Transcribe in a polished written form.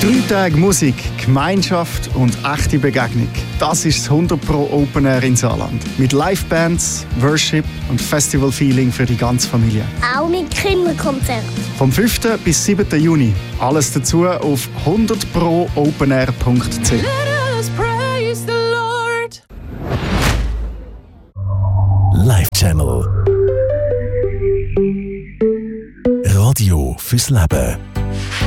3 Tage Musik, Gemeinschaft und echte Begegnung. Das ist das 100 Pro Open Air in Saarland. Mit Livebands, Worship und Festival-Feeling für die ganze Familie. Auch mit Kinderkonzert. Vom 5. bis 7. Juni. Alles dazu auf 100proopenair.ch. Live Channel. Radio fürs Leben.